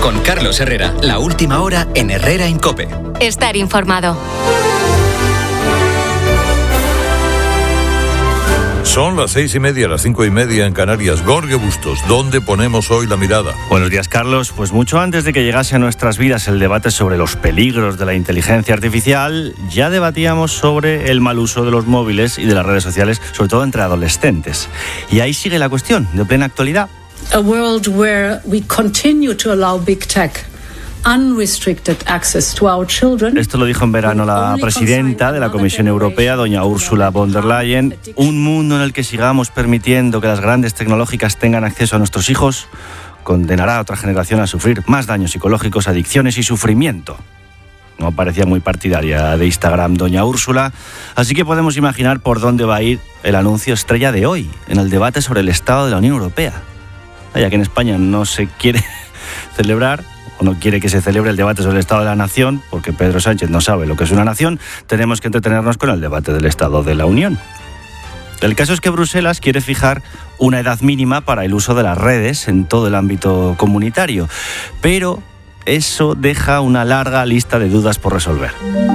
Con Carlos Herrera, la última hora en Herrera en COPE. Estar informado. Son las 6:30, las 5:30 en Canarias. Gorge Bustos, ¿dónde ponemos hoy la mirada? Buenos días, Carlos. Pues mucho antes de que llegase a nuestras vidas el debate sobre los peligros de la inteligencia artificial, ya debatíamos sobre el mal uso de los móviles y de las redes sociales, sobre todo entre adolescentes. Y ahí sigue la cuestión, de plena actualidad. A world where we continue to allow big tech unrestricted access to our children. Esto lo dijo en verano la presidenta de la Comisión Europea, doña Ursula von der Leyen. Un mundo en el que sigamos permitiendo que las grandes tecnológicas tengan acceso a nuestros hijos condenará a otra generación a sufrir más daños psicológicos, adicciones y sufrimiento. No parecía muy partidaria de Instagram doña Úrsula, así que podemos imaginar por dónde va a ir el anuncio estrella de hoy, en el debate sobre el Estado de la Unión Europea. Ya que en España no se quiere celebrar, o no quiere que se celebre el debate sobre el Estado de la Nación, porque Pedro Sánchez no sabe lo que es una nación, tenemos que entretenernos con el debate del Estado de la Unión. El caso es que Bruselas quiere fijar una edad mínima para el uso de las redes en todo el ámbito comunitario, pero eso deja una larga lista de dudas por resolver.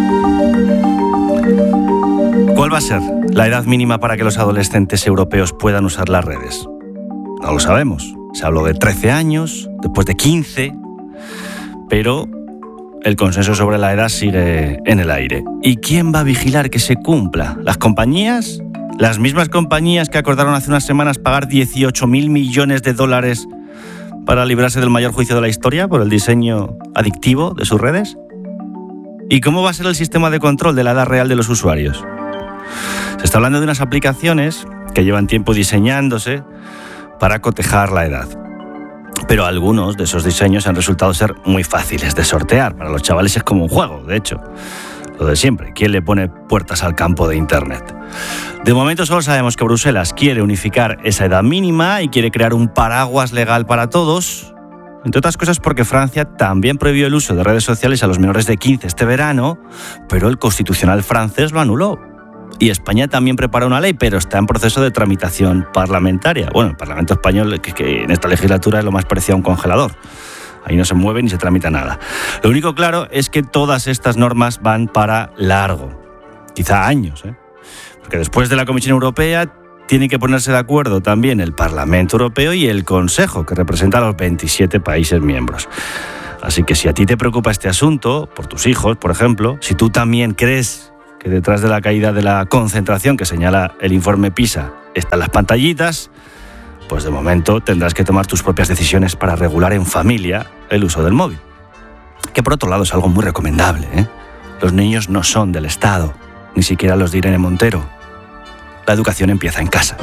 ¿Cuál va a ser la edad mínima para que los adolescentes europeos puedan usar las redes? No lo sabemos. Se habló de 13 años, después de 15... pero el consenso sobre la edad sigue en el aire. ¿Y quién va a vigilar que se cumpla? ¿Las compañías? ¿Las mismas compañías que acordaron hace unas semanas pagar 18.000 millones de dólares para librarse del mayor juicio de la historia por el diseño adictivo de sus redes? ¿Y cómo va a ser el sistema de control de la edad real de los usuarios? Se está hablando de unas aplicaciones que llevan tiempo diseñándose para cotejar la edad. Pero algunos de esos diseños han resultado ser muy fáciles de sortear. Para los chavales es como un juego, de hecho. Lo de siempre, ¿quién le pone puertas al campo de Internet? De momento solo sabemos que Bruselas quiere unificar esa edad mínima y quiere crear un paraguas legal para todos, entre otras cosas porque Francia también prohibió el uso de redes sociales a los menores de 15 este verano, pero el Constitucional francés lo anuló. Y España también prepara una ley, pero está en proceso de tramitación parlamentaria. Bueno, el Parlamento español, que en esta legislatura es lo más parecido a un congelador. Ahí no se mueve ni se tramita nada. Lo único claro es que todas estas normas van para largo. Quizá años, Porque después de la Comisión Europea tienen que ponerse de acuerdo también el Parlamento Europeo y el Consejo, que representa a los 27 países miembros. Así que si a ti te preocupa este asunto, por tus hijos, por ejemplo, si tú también crees que detrás de la caída de la concentración que señala el informe PISA están las pantallitas, pues de momento tendrás que tomar tus propias decisiones para regular en familia el uso del móvil. Que por otro lado es algo muy recomendable, Los niños no son del Estado, ni siquiera los de Irene Montero. La educación empieza en casa.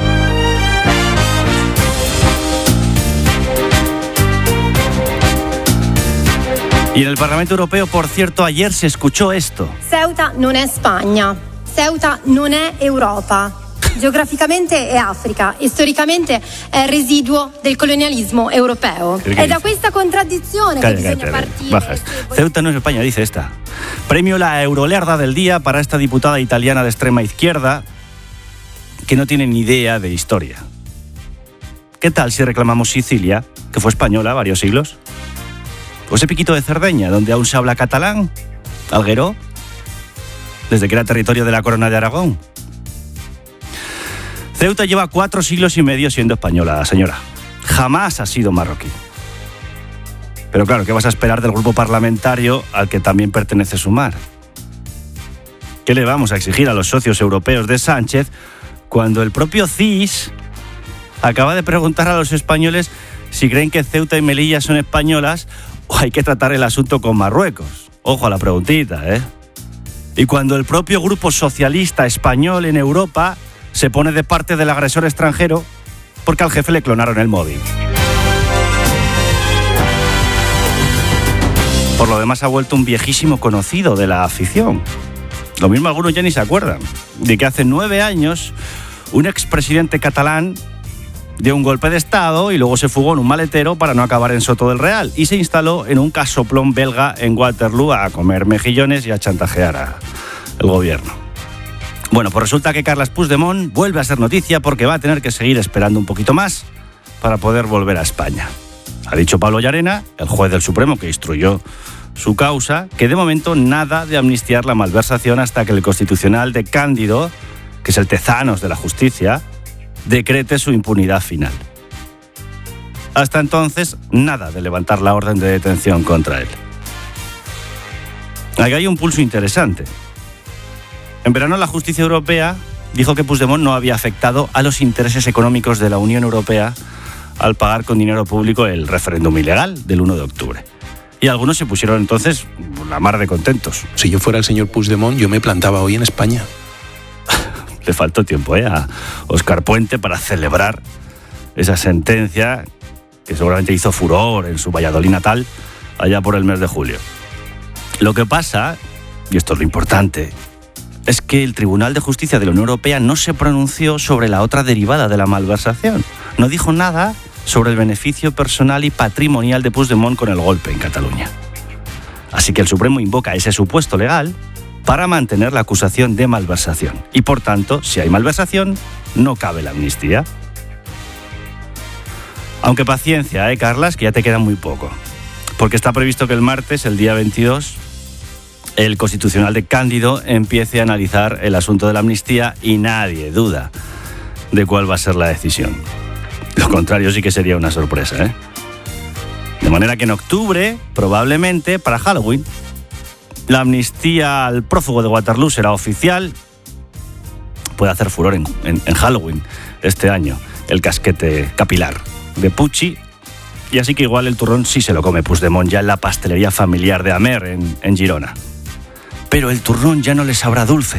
Y en el Parlamento Europeo, por cierto, ayer se escuchó esto. Ceuta non è Spagna, Ceuta non è Europa. Geograficamente è Africa e storicamente è residuo del colonialismo europeo. È da questa contraddizione che bisogna partire. Baja. Ceuta no es España, dice esta. Premio La Eurolerda del día para esta diputada italiana de extrema izquierda que no tiene ni idea de historia. ¿Qué tal si reclamamos Sicilia, que fue española varios siglos? O ese piquito de Cerdeña, donde aún se habla catalán, Algueró, desde que era territorio de la Corona de Aragón. Ceuta lleva 4 siglos y medio siendo española, señora. Jamás ha sido marroquí. Pero claro, ¿qué vas a esperar del grupo parlamentario al que también pertenece Sumar? ¿Qué le vamos a exigir a los socios europeos de Sánchez cuando el propio CIS acaba de preguntar a los españoles si creen que Ceuta y Melilla son españolas o hay que tratar el asunto con Marruecos? Ojo a la preguntita, Y cuando el propio grupo socialista español en Europa se pone de parte del agresor extranjero porque al jefe le clonaron el móvil. Por lo demás ha vuelto un viejísimo conocido de la afición. Lo mismo algunos ya ni se acuerdan de que hace 9 años un expresidente catalán dio un golpe de Estado y luego se fugó en un maletero para no acabar en Soto del Real y se instaló en un casoplón belga en Waterloo a comer mejillones y a chantajear al gobierno. Bueno, pues resulta que Carles Puigdemont vuelve a ser noticia porque va a tener que seguir esperando un poquito más para poder volver a España. Ha dicho Pablo Llarena, el juez del Supremo que instruyó su causa, que de momento nada de amnistiar la malversación hasta que el Constitucional de Cándido, que es el Tezanos de la justicia, decrete su impunidad final. Hasta entonces, nada de levantar la orden de detención contra él. Aquí hay un pulso interesante. En verano la justicia europea dijo que Puigdemont no había afectado a los intereses económicos de la Unión Europea al pagar con dinero público el referéndum ilegal del 1 de octubre. Y algunos se pusieron entonces la mar de contentos. Si yo fuera el señor Puigdemont, yo me plantaba hoy en España. Le faltó tiempo a Óscar Puente para celebrar esa sentencia que seguramente hizo furor en su Valladolid natal allá por el mes de julio. Lo que pasa, y esto es lo importante, es que el Tribunal de Justicia de la Unión Europea no se pronunció sobre la otra derivada de la malversación. No dijo nada sobre el beneficio personal y patrimonial de Puigdemont con el golpe en Cataluña. Así que el Supremo invoca ese supuesto legal para mantener la acusación de malversación. Y por tanto, si hay malversación, no cabe la amnistía. Aunque paciencia, Carlas, que ya te queda muy poco. Porque está previsto que el martes, el día 22, el Constitucional de Cándido empiece a analizar el asunto de la amnistía y nadie duda de cuál va a ser la decisión. Lo contrario sí que sería una sorpresa, De manera que en octubre, probablemente para Halloween, la amnistía al prófugo de Waterloo será oficial. Puede hacer furor en Halloween este año, el casquete capilar de Pucci. Y así que igual el turrón sí se lo come Puigdemont ya en la pastelería familiar de Amer, en Girona. Pero el turrón ya no le sabrá dulce,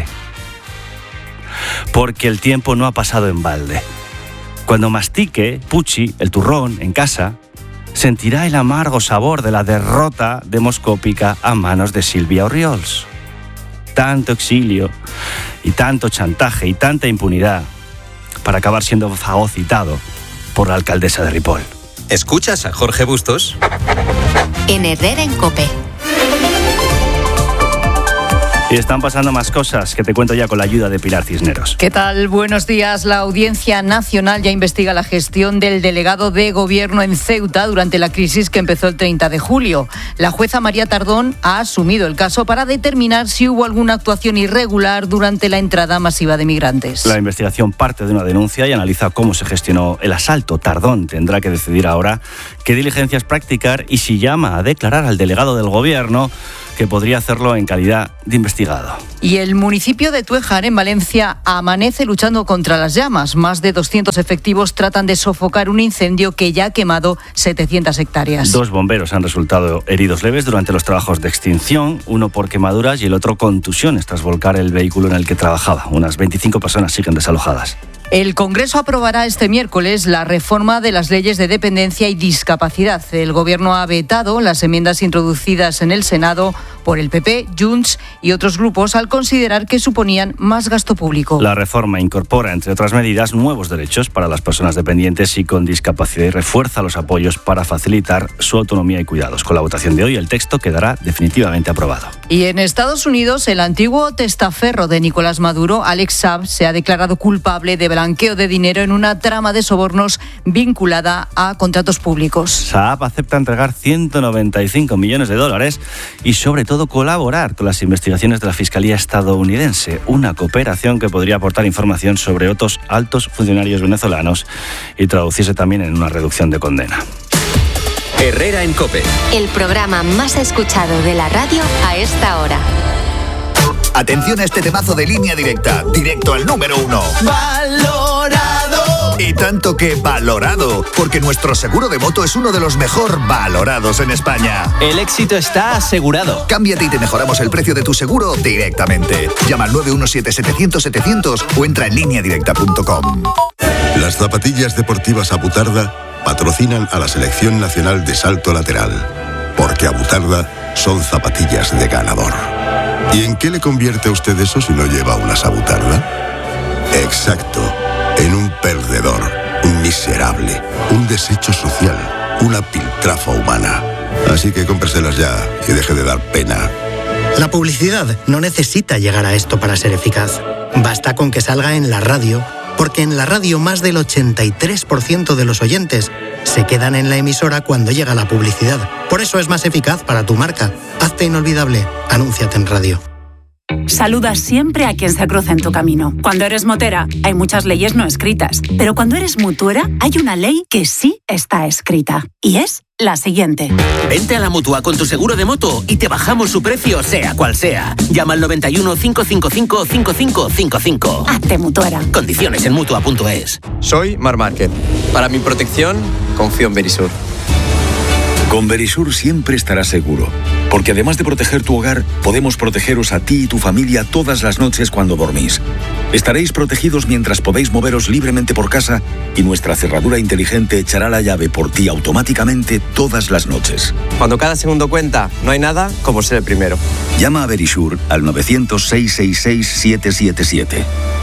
porque el tiempo no ha pasado en balde. Cuando mastique Pucci el turrón en casa, sentirá el amargo sabor de la derrota demoscópica a manos de Sílvia Orriols. Tanto exilio y tanto chantaje y tanta impunidad para acabar siendo fagocitado por la alcaldesa de Ripoll. ¿Escuchas a Jorge Bustos? En Herrera en COPE. Y están pasando más cosas que te cuento ya con la ayuda de Pilar Cisneros. ¿Qué tal? Buenos días. La Audiencia Nacional ya investiga la gestión del delegado de Gobierno en Ceuta durante la crisis que empezó el 30 de julio. La jueza María Tardón ha asumido el caso para determinar si hubo alguna actuación irregular durante la entrada masiva de migrantes. La investigación parte de una denuncia y analiza cómo se gestionó el asalto. Tardón tendrá que decidir ahora qué diligencias practicar y si llama a declarar al delegado del Gobierno, que podría hacerlo en calidad de investigado. Y el municipio de Tuéjar, en Valencia, amanece luchando contra las llamas. Más de 200 efectivos tratan de sofocar un incendio que ya ha quemado 700 hectáreas. 2 bomberos han resultado heridos leves durante los trabajos de extinción, uno por quemaduras y el otro contusiones tras volcar el vehículo en el que trabajaba. Unas 25 personas siguen desalojadas. El Congreso aprobará este miércoles la reforma de las leyes de dependencia y discapacidad. El Gobierno ha vetado las enmiendas introducidas en el Senado por el PP, Junts y otros grupos al considerar que suponían más gasto público. La reforma incorpora, entre otras medidas, nuevos derechos para las personas dependientes y con discapacidad y refuerza los apoyos para facilitar su autonomía y cuidados. Con la votación de hoy, el texto quedará definitivamente aprobado. Y en Estados Unidos, el antiguo testaferro de Nicolás Maduro, Alex Saab, se ha declarado culpable de blanqueo de dinero en una trama de sobornos vinculada a contratos públicos. Saab acepta entregar $195 millones y sobre todo colaborar con las investigaciones de la Fiscalía estadounidense, una cooperación que podría aportar información sobre otros altos funcionarios venezolanos y traducirse también en una reducción de condena. Herrera en COPE. El programa más escuchado de la radio a esta hora. Atención a este temazo de Línea Directa, directo al número 1. ¡Valorado! Y tanto que valorado, porque nuestro seguro de moto es uno de los mejor valorados en España. El éxito está asegurado. Cámbiate y te mejoramos el precio de tu seguro directamente. Llama al 917-700-700 o entra en lineadirecta.com. Las zapatillas deportivas Abutarda patrocinan a la Selección Nacional de Salto Lateral, porque Abutarda son zapatillas de ganador. ¿Y en qué le convierte a usted eso si no lleva unas Abutarda? Exacto, en un perdedor, un miserable, un desecho social, una piltrafa humana. Así que cómpreselas ya y deje de dar pena. La publicidad no necesita llegar a esto para ser eficaz. Basta con que salga en la radio, porque en la radio más del 83% de los oyentes se quedan en la emisora cuando llega la publicidad. Por eso es más eficaz para tu marca. Hazte inolvidable. Anúnciate en radio. Saluda siempre a quien se cruza en tu camino. Cuando eres motera, hay muchas leyes no escritas. Pero cuando eres mutuera, hay una ley que sí está escrita. Y es la siguiente. Vente a la Mutua con tu seguro de moto y te bajamos su precio, sea cual sea. Llama al 91 555 5555. Hazte mutuera. Condiciones en Mutua.es. Soy Mar Márquez. Para mi protección, confío en Verisur. Con Verisur siempre estarás seguro, porque además de proteger tu hogar, podemos protegeros a ti y tu familia todas las noches cuando dormís. Estaréis protegidos mientras podéis moveros libremente por casa y nuestra cerradura inteligente echará la llave por ti automáticamente todas las noches. Cuando cada segundo cuenta, no hay nada como ser el primero. Llama a Verisur al 900-666-777.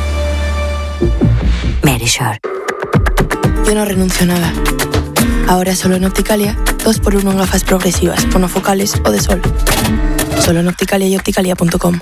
Verisur. Yo no renuncio a nada. Ahora solo en Opticalia, 2x1 en gafas progresivas, monofocales o de sol. Solo en Opticalia y opticalia.com.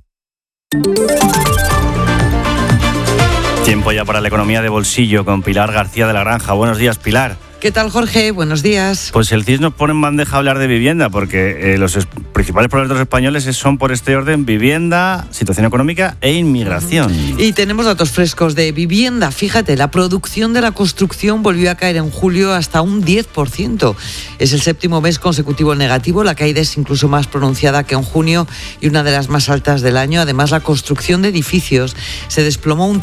Tiempo ya para la economía de bolsillo con Pilar García de la Granja. Buenos días, Pilar. ¿Qué tal, Jorge? Buenos días. Pues el CIS nos pone en bandeja hablar de vivienda, porque los principales problemas de los españoles son por este orden: vivienda, situación económica e inmigración. Y tenemos datos frescos de vivienda. Fíjate, la producción de la construcción volvió a caer en julio hasta un 10%. Es el séptimo mes consecutivo negativo. La caída es incluso más pronunciada que en junio y una de las más altas del año. Además, la construcción de edificios se desplomó un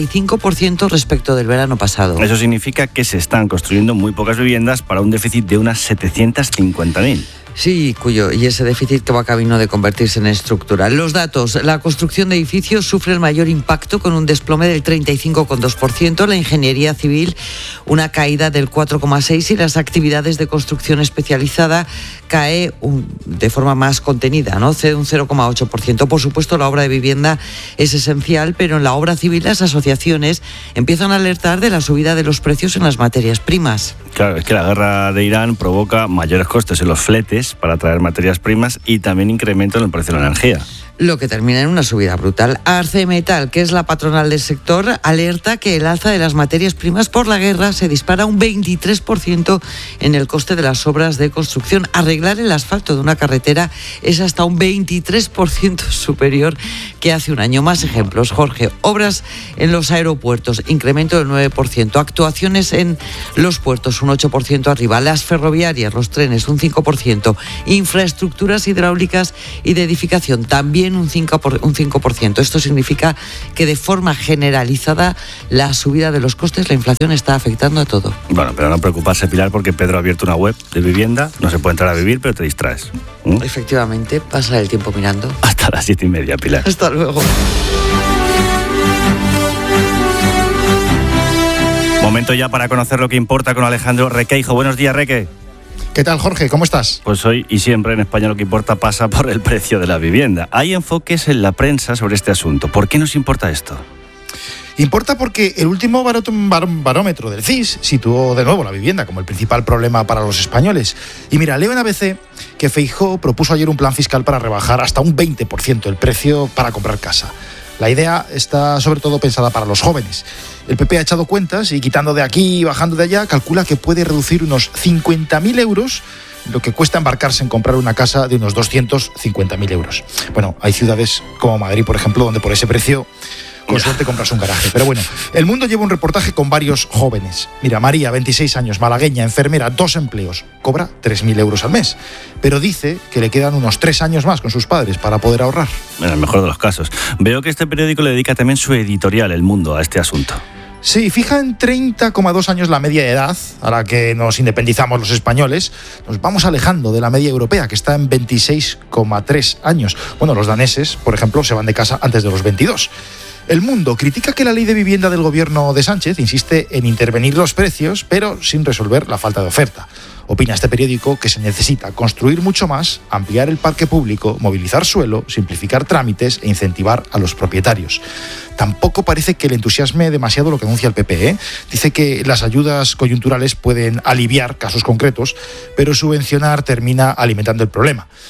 35% respecto del verano pasado. Eso significa que se están construyendo muy pocas viviendas para un déficit de unas 750.000. Sí, y ese déficit que va camino de convertirse en estructural. Los datos: la construcción de edificios sufre el mayor impacto con un desplome del 35,2%, la ingeniería civil una caída del 4,6% y las actividades de construcción especializada cae de forma más contenida, ¿no? Un 0,8%. Por supuesto, la obra de vivienda es esencial, pero en la obra civil las asociaciones empiezan a alertar de la subida de los precios en las materias primas. Claro, es que la guerra de Irán provoca mayores costes en los fletes para traer materias primas y también incremento en el precio de la energía. Lo que termina en una subida brutal. ArcelorMittal, que es la patronal del sector, alerta que el alza de las materias primas por la guerra se dispara un 23% en el coste de las obras de construcción. Arreglar el asfalto de una carretera es hasta un 23% superior que hace un año. Más ejemplos, Jorge. Obras en los aeropuertos, incremento del 9%. Actuaciones en los puertos, un 8% arriba. Las ferroviarias, los trenes, un 5%. Infraestructuras hidráulicas y de edificación, también un 5%. Esto significa que de forma generalizada la subida de los costes, la inflación está afectando a todo. Bueno, pero no preocuparse, Pilar, porque Pedro ha abierto una web de vivienda. No se puede entrar a vivir, pero te distraes. Efectivamente, pasa el tiempo mirando. Hasta las 7:30, Pilar. Hasta luego. Momento ya para conocer lo que importa con Alejandro Requeijo. Buenos días, Reque. ¿Qué tal, Jorge? ¿Cómo estás? Pues hoy y siempre en España lo que importa pasa por el precio de la vivienda. Hay enfoques en la prensa sobre este asunto. ¿Por qué nos importa esto? Importa porque el último barómetro del CIS situó de nuevo la vivienda como el principal problema para los españoles. Y mira, leo en ABC que Feijóo propuso ayer un plan fiscal para rebajar hasta un 20% el precio para comprar casa. La idea está sobre todo pensada para los jóvenes. El PP ha echado cuentas y quitando de aquí y bajando de allá, calcula que puede reducir unos 50.000 euros lo que cuesta embarcarse en comprar una casa de unos 250.000 euros. Bueno, hay ciudades como Madrid, por ejemplo, donde por ese precio con suerte compras un garaje. Pero bueno, El Mundo lleva un reportaje con varios jóvenes. Mira, María, 26 años, malagueña, enfermera, 2 empleos. Cobra 3.000 euros al mes. Pero dice que le quedan unos 3 años más con sus padres para poder ahorrar. En el mejor de los casos. Veo que este periódico le dedica también su editorial, El Mundo, a este asunto. Sí, fija en 30,2 años la media de edad, a la que nos independizamos los españoles. Nos vamos alejando de la media europea, que está en 26,3 años. Bueno, los daneses, por ejemplo, se van de casa antes de los 22. El Mundo critica que la ley de vivienda del gobierno de Sánchez insiste en intervenir los precios, pero sin resolver la falta de oferta. Opina este periódico que se necesita construir mucho más, ampliar el parque público, movilizar suelo, simplificar trámites e incentivar a los propietarios. Tampoco parece que le entusiasme demasiado lo que anuncia el PP, ¿eh? Dice que las ayudas coyunturales pueden aliviar casos concretos, pero subvencionar termina alimentando el problema.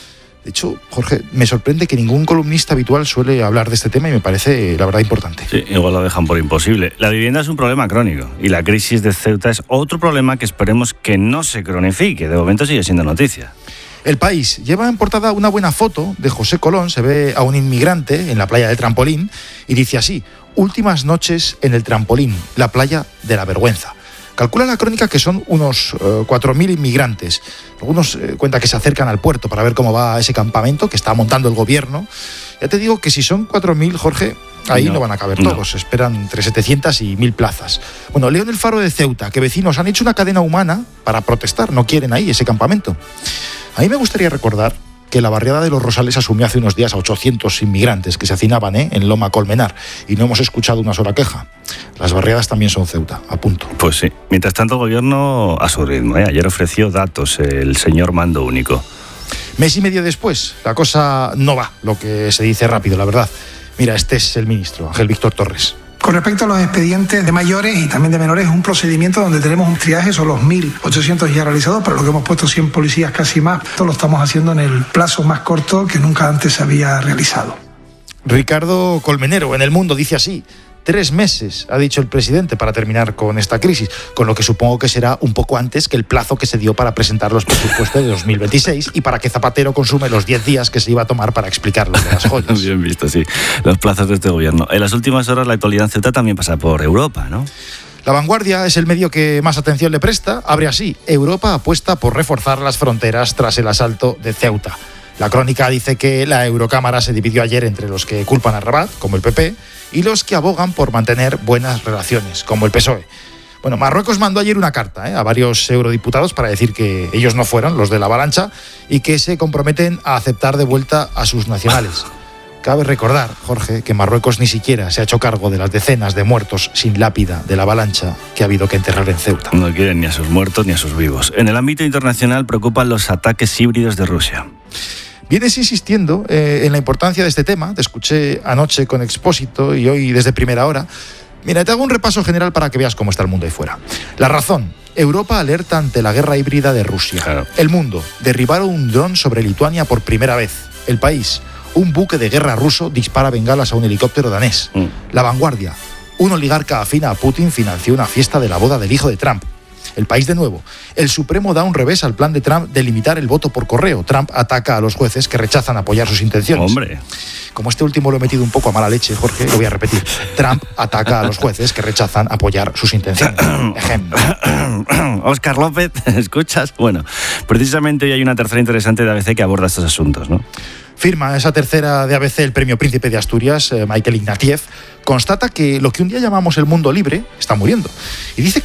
De hecho, Jorge, me sorprende que ningún columnista habitual suele hablar de este tema y me parece, la verdad, importante. Sí, igual lo dejan por imposible. La vivienda es un problema crónico y la crisis de Ceuta es otro problema que esperemos que no se cronifique. De momento sigue siendo noticia. El País lleva en portada una buena foto de José Colón. Se ve a un inmigrante en la playa del Trampolín y dice así: últimas noches en el Trampolín, la playa de la vergüenza. Calcula la crónica que son unos 4.000 inmigrantes. Algunos cuentan que se acercan al puerto para ver cómo va ese campamento que está montando el gobierno. Ya te digo que si son 4.000, Jorge, ahí no van a caber todos. Esperan entre 700 y 1.000 plazas. Bueno, leo en el Faro de Ceuta que vecinos han hecho una cadena humana para protestar. No quieren ahí ese campamento. A mí me gustaría recordar que la barriada de Los Rosales asumió hace unos días a 800 inmigrantes que se hacinaban en Loma Colmenar y no hemos escuchado una sola queja. Las barriadas también son Ceuta, a punto. Pues sí. Mientras tanto, el gobierno a su ritmo. Ayer ofreció datos el señor Mando Único. Mes y medio después, la cosa no va, lo que se dice rápido, la verdad. Mira, este es el ministro, Ángel Víctor Torres. Con respecto a los expedientes de mayores y también de menores, es un procedimiento donde tenemos un triaje, son los 1.800 ya realizados, pero lo que hemos puesto 100 policías casi más. Esto lo estamos haciendo en el plazo más corto que nunca antes se había realizado. Ricardo Colmenero, en El Mundo, dice así: 3 meses, ha dicho el presidente, para terminar con esta crisis, con lo que supongo que será un poco antes que el plazo que se dio para presentar los presupuestos de 2026 y para que Zapatero consume los 10 días que se iba a tomar para explicar lo de las joyas. Bien visto, sí. Los plazos de este gobierno. En las últimas horas la actualidad en Ceuta también pasa por Europa, ¿no? La Vanguardia es el medio que más atención le presta. Abre así: Europa apuesta por reforzar las fronteras tras el asalto de Ceuta. La crónica dice que la Eurocámara se dividió ayer entre los que culpan a Rabat, como el PP, y los que abogan por mantener buenas relaciones, como el PSOE. Bueno, Marruecos mandó ayer una carta a varios eurodiputados para decir que ellos no fueron los de la avalancha y que se comprometen a aceptar de vuelta a sus nacionales. Cabe recordar, Jorge, que Marruecos ni siquiera se ha hecho cargo de las decenas de muertos sin lápida de la avalancha que ha habido que enterrar en Ceuta. No quieren ni a sus muertos ni a sus vivos. En el ámbito internacional preocupan los ataques híbridos de Rusia. Vienes insistiendo en la importancia de este tema. Te escuché anoche con Expósito y hoy desde primera hora. Mira, te hago un repaso general para que veas cómo está el mundo ahí fuera. La razón: Europa alerta ante la guerra híbrida de Rusia. Claro. El Mundo: derribaron un dron sobre Lituania por primera vez. El País: un buque de guerra ruso dispara bengalas a un helicóptero danés. La Vanguardia: un oligarca afín a Putin financió una fiesta de la boda del hijo de Trump. El País de nuevo: el Supremo da un revés al plan de Trump de limitar el voto por correo. Trump ataca a los jueces que rechazan apoyar sus intenciones. Hombre. Como este último lo he metido un poco a mala leche, Jorge, lo voy a repetir. Trump ataca a los jueces que rechazan apoyar sus intenciones. Óscar López, ¿escuchas? Bueno, precisamente hoy hay una tercera interesante de ABC que aborda estos asuntos, ¿no? Firma esa tercera de ABC el premio Príncipe de Asturias, Michael Ignatieff. Constata que lo que un día llamamos el mundo libre está muriendo. Y dice